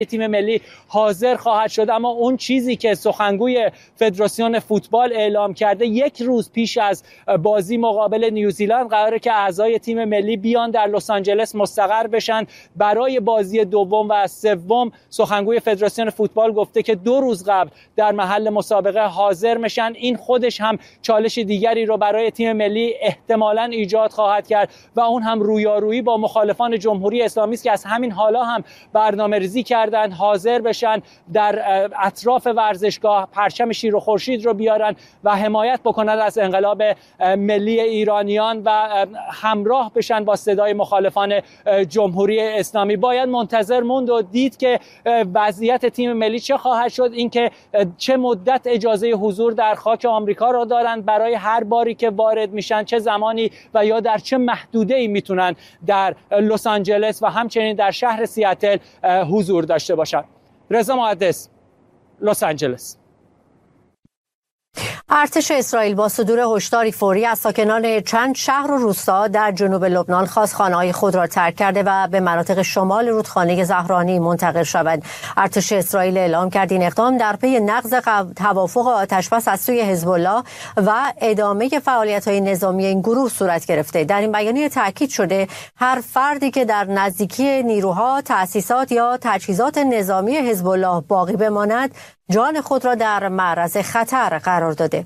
تیم ملی حاضر خواهد شد. اما اون چیزی که سخنگوی فدراسیون فوتبال اعلام کرده، یک روز پیش از بازی مقابل نیوزیلند قراره که اعضای تیم ملی بیان در لس آنجلس مستقر بشن برای بازی دوم و سوم. سخنگوی فدراسیون فوتبال گفته که 2 روز قبل در محل مسابقه حاضر میشن. این خودش هم چالش دیگری رو برای تیم ملی احتمالاً ایجاد خواهد کرد و اون هم رویارویی با مخالفان جمهوری اسلامی است که از همین حالا هم برنامه‌ریزی کردن حاضر بشن در اطراف ورزشگاه پرچم شیر و خورشید رو بیارن و حمایت بکنن از انقلاب ملی ایرانیان و همراه بشن با صدای مخالفان جمهوری اسلامی. باید منتظر موند و دید که وضعیت تیم ملی چه خواهد شد، اینکه چه مدت اجازه حضور در خاک آمریکا را دارند برای هر باری که وارد میشن، چه زمانی و یا در چه محدوده‌ای میتونن در لس آنجلس و همچنین در شهر سیاتل حضور داشته باشند. رضا محدث، لس آنجلس. ارتش اسرائیل با صدور هشداری فوری از ساکنان چند شهر و روستا در جنوب لبنان خواست خانه‌های خود را ترک کرده و به مناطق شمال رودخانه زهرانی منتقل شوند. ارتش اسرائیل اعلام کرد این اقدام در پی نقض توافق آتشبس از سوی حزب الله و ادامه فعالیت‌های نظامی این گروه صورت گرفته. در این بیانیه تاکید شده هر فردی که در نزدیکی نیروها، تأسیسات یا تجهیزات نظامی حزب الله باقی بماند جان خود را در معرض خطر قرار داده.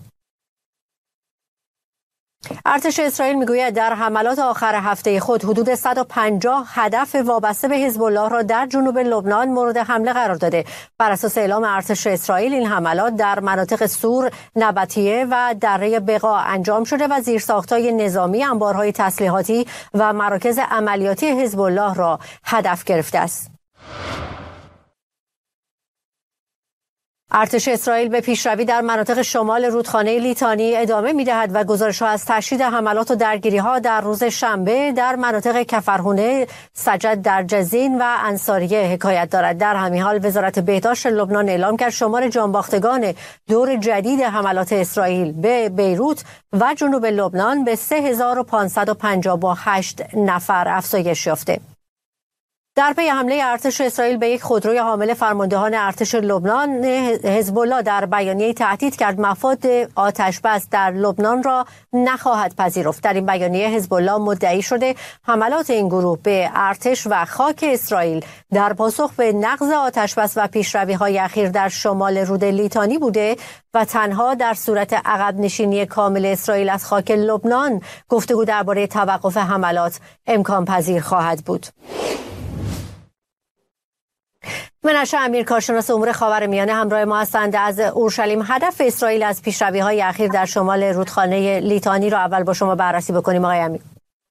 ارتش اسرائیل میگوید در حملات آخر هفته خود حدود 150 هدف وابسته به حزب الله را در جنوب لبنان مورد حمله قرار داده. بر اساس اعلام ارتش اسرائیل این حملات در مناطق سور، نبطیه و دره بقا انجام شده و زیرساخت‌های نظامی، انبارهای تسلیحاتی و مراکز عملیاتی حزب الله را هدف گرفته است. ارتش اسرائیل به پیشروی در مناطق شمال رودخانه لیتانی ادامه می‌دهد و گزارش‌ها از تشدید حملات و درگیری‌ها در روز شنبه در مناطق کفرهونه، سجد در جزین و انصاریه حکایت دارد. در همین حال وزارت بهداشت لبنان اعلام کرد شمار جانباختگان دور جدید حملات اسرائیل به بیروت و جنوب لبنان به 3558 نفر افزایش یافته. در پی حمله ارتش اسرائیل به یک خودروی حامل فرماندهان ارتش لبنان، حزب الله در بیانیه تهدید کرد مفاد آتشبس در لبنان را نخواهد پذیرفت. در این بیانیه حزب الله مدعی شده حملات این گروه به ارتش و خاک اسرائیل در پاسخ به نقض آتشبس و پیشروی‌های اخیر در شمال رود لیتانی بوده و تنها در صورت عقب نشینی کامل اسرائیل از خاک لبنان گفتگو درباره توقف حملات امکان پذیر خواهد بود. منشه امیر، کارشناس امور خاورمیانه، همراه ما هستند. از اورشلیم هدف اسرائیل از پیشروی‌های اخیر در شمال رودخانه لیتانی را اول با شما بررسی بکنیم آقای امیر.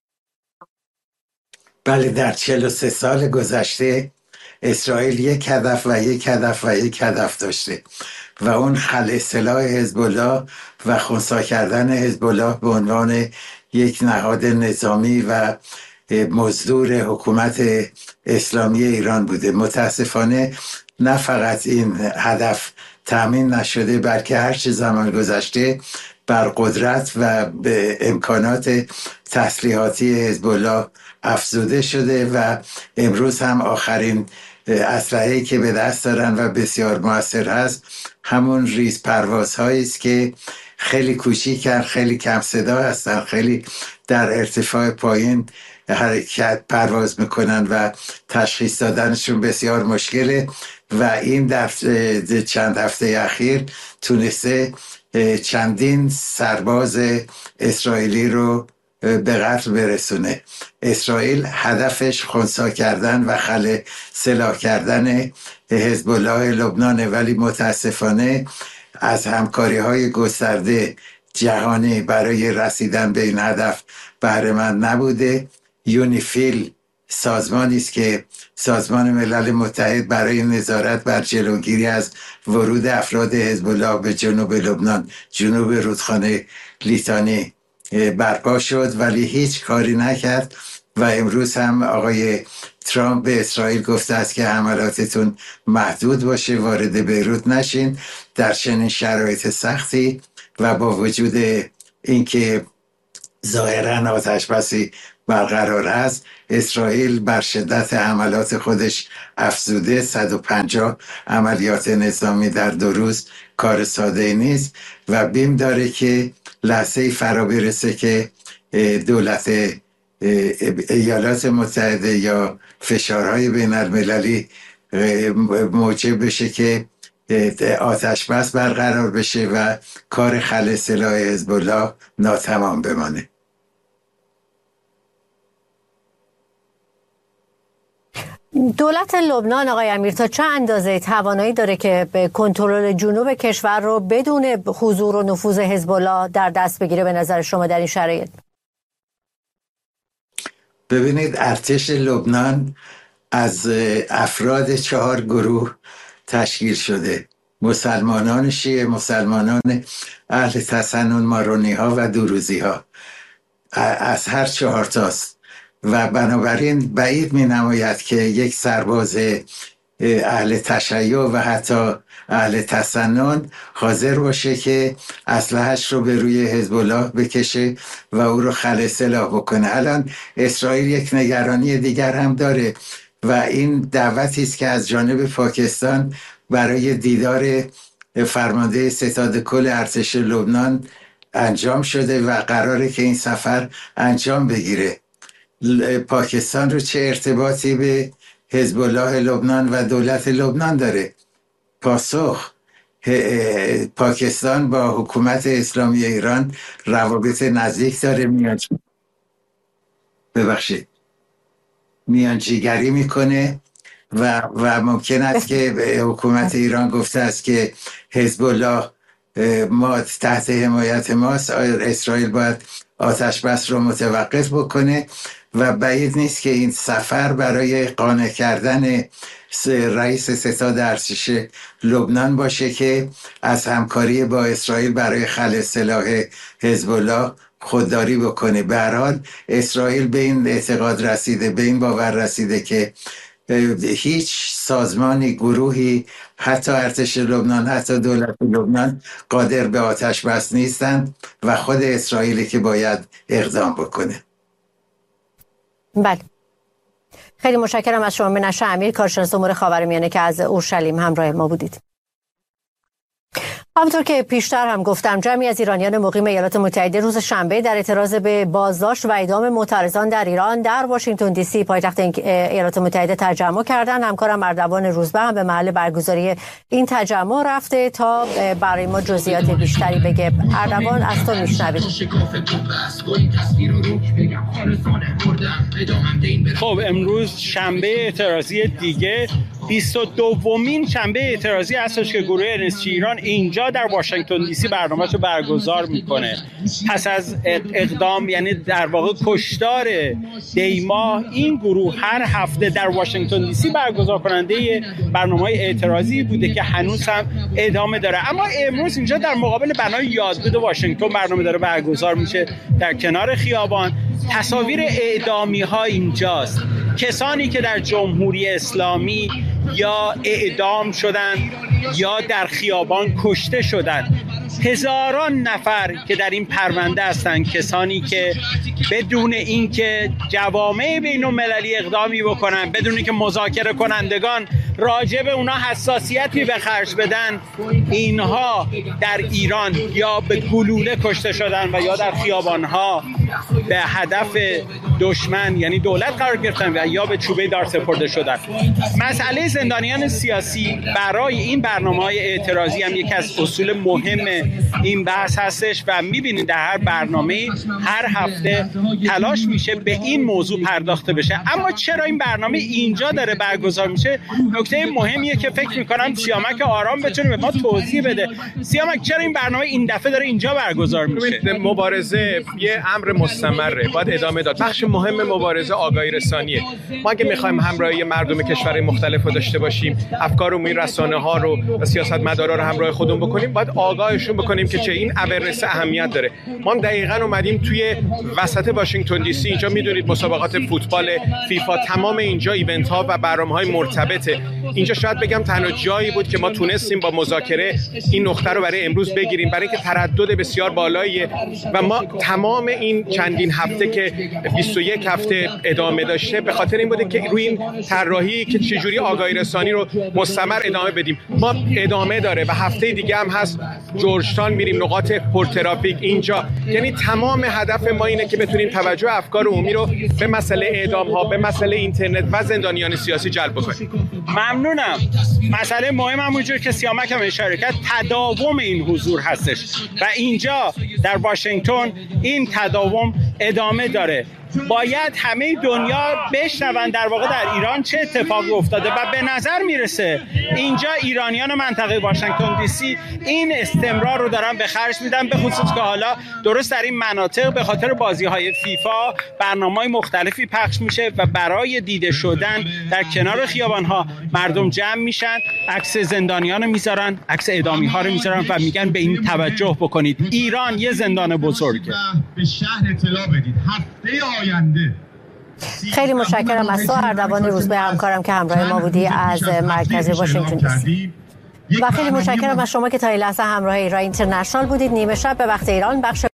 بله، در 43 سال گذشته اسرائیل یک هدف داشته و اون خلع سلاح حزب الله و خنثی کردن حزب الله به عنوان یک نهاد نظامی و مزدور حکومت اسلامی ایران بوده. متاسفانه نه فقط این هدف تأمین نشده، بلکه هرچه زمان گذشته بر قدرت و به امکانات تسلیحاتی حزب الله افزوده شده و امروز هم آخرین اسلحه‌ای که به دست دارن و بسیار موثر هست همون ریز پروازهایی است که خیلی کوچیکن، خیلی کم صدا هستن، خیلی در ارتفاع پایین حرکت پرواز میکنن و تشخیص دادنشون بسیار مشکله و این در چند هفته اخیر تونسته چندین سرباز اسرائیلی رو به قتل برسونه. اسرائیل هدفش خنثی کردن و خلع سلاح کردن حزب الله لبنانه، ولی متاسفانه از همکاری‌های گسترده جهانی برای رسیدن به این هدف بهره مند نبوده. یونیفیل سازمانی است که سازمان ملل متحد برای نظارت بر جلوگیری از ورود افراد حزب الله به جنوب لبنان، جنوب رودخانه لیتانی برپا شد ولی هیچ کاری نکرد و امروز هم آقای ترامپ به اسرائیل گفته است که حملاتتون محدود باشه، وارد بیروت نشین. در چنین شرایط سختی و با وجود اینکه ظاهراً آتشبسی برقرار است. اسرائیل بر شدت حملات خودش افزوده. 150 عملیات نظامی در 2 روز کار ساده نیست و بیم داره که لحظه فرا برسه که دولت ایالات متحده یا فشارهای بین المللی موجب بشه که آتش بس برقرار بشه و کار خلع سلاح حزب الله ناتمام بمانه. دولت لبنان آقای امیر تا چه اندازه توانایی داره که به کنترل جنوب کشور رو بدون حضور و نفوذ حزب الله در دست بگیره به نظر شما در این شرایط؟ ببینید، ارتش لبنان از افراد 4 گروه تشکیل شده: مسلمانان شیعه، مسلمانان اهل تسنن، مارونی ها و دروزی ها، از هر 4 تاست و بنابراین بعید می نماید که یک سرباز اهل تشیع و حتی اهل تسنن حاضر باشه که اسلحه‌اش رو به روی حزب الله بکشه و او رو خلع سلاح بکنه. الان اسرائیل یک نگرانی دیگر هم داره و این دعوتی است که از جانب پاکستان برای دیدار فرمانده ستاد کل ارتش لبنان انجام شده و قراره که این سفر انجام بگیره. پاکستان رو چه ارتباطی به حزب الله لبنان و دولت لبنان داره؟ پاسخ: پاکستان با حکومت اسلامی ایران روابط نزدیک داره، میانجیگری میکنه و ممکن است که حکومت ایران گفته است که حزب الله ما تحت حمایت ماست، اسرائیل باید آتش بس رو متوقف بکنه و بعید نیست که این سفر برای قانع کردن رئیس ستاد ارتش لبنان باشه که از همکاری با اسرائیل برای خلع سلاح حزب الله خودداری بکنه. به هر حال اسرائیل به این اعتقاد رسیده، به این باور رسیده که هیچ سازمانی، گروهی، حتی ارتش لبنان، حتی دولت لبنان قادر به آتش بس نیستند و خود اسرائیلی که باید اقدام بکنه. بله، خیلی متشکرم از شما منشه امیر، کارشناس امور خاورمیانه که از اورشلیم همراه ما بودید. همونطور که پیشتر هم گفتم، جمعی از ایرانیان مقیم ایالات متحده روز شنبه در اعتراض به بازداشت و اعدام معترضان در ایران در واشنگتن دی سی پایتخت ایالات متحده تجمع کردند. همکارم اردوان روزبه هم به محل برگزاری این تجمع رفته تا برای ما جزئیات بیشتری بگه. اردوان، از تو میشنویم. خب، امروز شنبه اعتراضی دیگه، 22مین شنبه اعتراضی هستش که گروه NSC ایران اینجا در واشنگتن دی سی برنامه‌اش رو برگزار میکنه. پس از اقدام، یعنی در واقع کشتار دیما، این گروه هر هفته در واشنگتن دی سی برگزار کننده برنامه‌های اعتراضی بوده که هنوز هم ادامه داره. اما امروز اینجا در مقابل بنای یادبود واشنگتن برنامه داره برگزار میشه در کنار خیابان. تصاویر اعدامی ها اینجاست، کسانی که در جمهوری اسلامی یا اعدام شدن یا در خیابان کشته شدن. هزاران نفر که در این پرونده هستند، کسانی که بدون اینکه جوامع بین‌المللی اقدامی بکنن، بدون اینکه مذاکره کنندگان راجع به اونا حساسیتی به خرج بدن، اینها در ایران یا به گلوله کشته شدن و یا در خیابانها به هدف دشمن یعنی دولت قرار گرفتن و یا به چوبه دار سپرده شدن. مسئله زندانیان سیاسی برای این برنامه‌های اعتراضی هم یکی از اصول مهم این بحث هستش و می‌بینید در هر برنامه هر هفته تلاش میشه به این موضوع پرداخته بشه. اما چرا این برنامه اینجا داره برگزار میشه؟ نکته مهمیه که فکر می‌کنم سیامک آرام بتونه به ما توضیح بده. سیامک، چرا این برنامه این دفعه داره اینجا برگزار میشه؟ مبارزه یه امر مستمره، باید ادامه داد. بخش مهم مبارزه آگاهی رسانیه. ما اگه می‌خوایم همراهی مردم کشورهای مختلف رو داشته باشیم، افکار عمومی، رسانه‌ها رو و سیاستمدارا رو همراه خودمون بکنیم، باید آگاهشون بکنیم که چه این اورنس اهمیت داره. ما هم دقیقاً اومدیم توی وسط واشنگتن دی سی. اینجا میدونید مسابقات فوتبال فیفا، تمام اینجا ایونت‌ها و برنامه‌های مرتبطه. اینجا شاید بگم تنها جایی بود که ما تونستیم با مذاکره این نقطه رو برای امروز بگیریم، برای اینکه تردد بسیار بالاییه و ما تمام این این چندین هفته که 21 هفته ادامه داشته به خاطر این بوده که روی این طراحی که چجوری آگاهی رسانی رو مستمر ادامه بدیم. ما ادامه داره و هفته دیگه هم هست جورجتاون میریم، نقاط پرترافیک اینجا. یعنی تمام هدف ما اینه که بتونیم توجه افکار عمومی رو به مسئله اعدام ها، به مسئله اینترنت و زندانیان سیاسی جلب بکنیم. ممنونم. مسئله مهم همونجور که سیامک هم اشاره کرد تداوم این حضور هستش و اینجا در واشنگتن این تداوم ادامه داره. باید همه دنیا بشنون در واقع در ایران چه اتفاقی افتاده و به نظر میرسه اینجا ایرانیان منطقه واشنگتن دی سی این استمرار رو دارن به خرج میدن، به خصوص که حالا درست در این مناطق به خاطر بازی‌های فیفا برنامه‌های مختلفی پخش میشه و برای دیده شدن در کنار خیابان‌ها مردم جمع میشن، عکس زندانیان رو میذارن، عکس اعدامی‌ها رو میذارن و میگن به این توجه بکنید، ایران یه زندان بزرگه. به شهر اطلاع بدید. هفته آینده خیلی متشکرم از تو اردوان روزبه همکارم که همراه ما بودی از مرکز واشنگتن دی سی. و خیلی متشکرم از شما که تا این لحظه همراه ایران اینترنشنال بودید. نیمه شب به وقت ایران بخش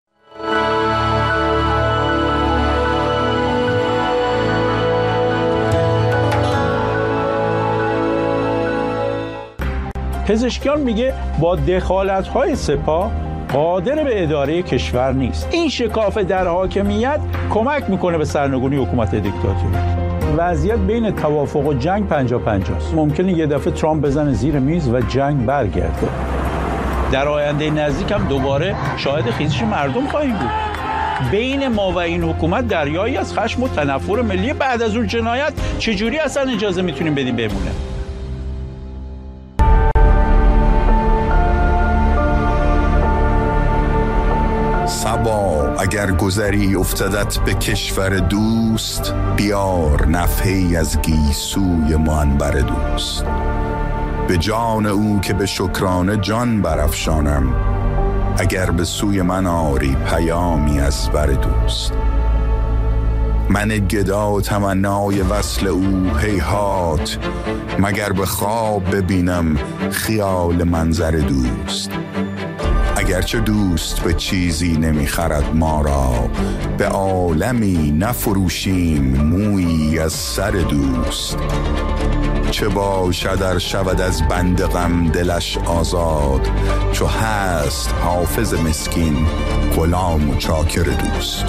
پزشکیان میگه با دخالت‌های سپاه قادر به اداره کشور نیست. این شکاف در حاکمیت کمک میکنه به سرنگونی حکومت دیکتاتوری. وضعیت بین توافق و جنگ 50-50 است. ممکنه یه دفعه ترامپ بزنه زیر میز و جنگ برگرده. در آینده نزدیک هم دوباره شاهد خیزش مردم خواهیم بود. بین ما و این حکومت دریایی از خشم و تنفر ملی. بعد از اون جنایت چجوری اصلا اجازه میتونیم بدیم بمونه؟ صبا اگر گذری افتدت به کشور دوست، بیار نفحه‌ای از گیسوی منبر دوست. به جان او که به شکرانه جان برافشانم، اگر به سوی من آری پیامی از بر دوست. من گدا و تمنای وصل او هیهات، مگر به خواب ببینم خیال منظر دوست. اگرچه دوست به چیزی نمیخرد ما را، به عالمی نفروشیم مویی از سر دوست. چه باشد ار شود از بند غم دلش آزاد، چو هست حافظ مسکین غلام و چاکر دوست.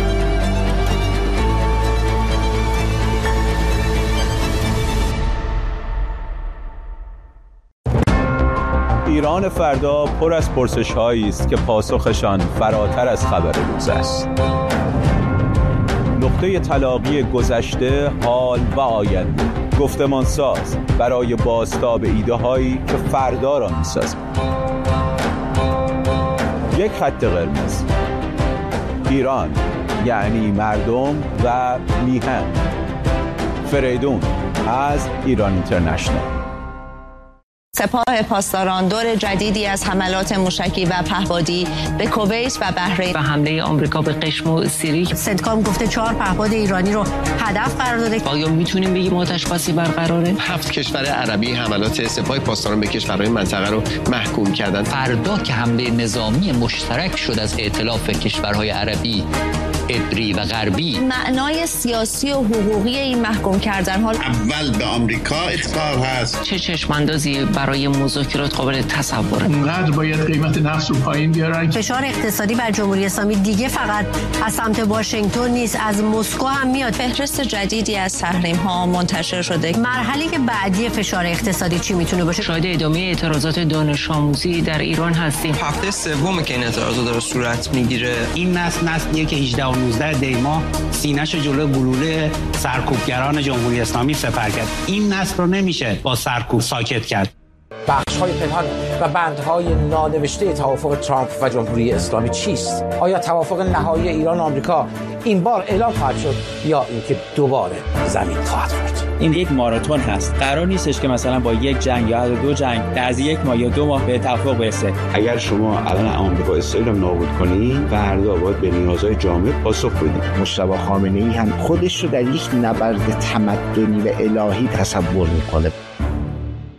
ایران فردا پر از پرسش‌هایی است که پاسخشان فراتر از خبر روز است. نقطه تلاقی گذشته، حال و آینده، گفتمانساز برای بازتاب ایده‌هایی که فردا را می‌سازند. یک خط قرمز. ایران یعنی مردم و میهن. فریدون از ایران اینترنشنال. سپاه پاسداران دور جدیدی از حملات موشکی و پهپادی به کویت و بحرین و حمله آمریکا به قشم و سیری. سنتکام گفته 4 پهپاد ایرانی رو هدف قرار داده. آیا میتونیم بگیم آتش بسی برقراره؟ 7 کشور عربی حملات سپاه پاسداران به کشورهای منطقه رو محکوم کردن. فردا که حمله نظامی مشترک شد از ائتلاف کشورهای عربی، عبری و غربی، معنای سیاسی و حقوقی این محکوم کردن ها اول به آمریکا اخطار هست. چه چشماندازی برای مذاکرات قابل تصوره؟ اونقدر باید قیمت نفت رو پایین بیارن. فشار اقتصادی بر جمهوری اسلامی دیگه فقط از سمت واشنگتن نیست، از مسکو هم میاد. فهرست جدیدی از تحریم ها منتشر شده. مرحله که بعدی فشار اقتصادی چی میتونه باشه؟ شاید ادامه اعتراضات دانش آموزی در ایران هستیم. هفته سومه که این اعتراضات داره صورت میگیره. این نسلیه که 18 و 19 دی ماه سینه‌شو جلوی گلوله سرکوبگران جمهوری اسلامی سپر کرد. این نسل رو نمیشه با سرکوب ساکت کرد. بخش‌های پنهان و بندهای نانوشته توافق ترامپ و جمهوری اسلامی چیست؟ آیا توافق نهایی ایران و آمریکا این بار اعلام خواهد شد یا اینکه دوباره زمین خواهد خورد؟ این یک ماراتون هست. قرار نیستش که مثلا با یک جنگ یا 2 جنگ از 1 ماه یا 2 ماه به توافق برسه. اگر شما الان آمریکا اسرائیل رو نابود کنید، فردا باید به نیازهای جامعه پاسخ بدید. مجتبی خامنه‌ای هم خودش رو در یک نبرد تمدنی و الهی تصور می‌کنه.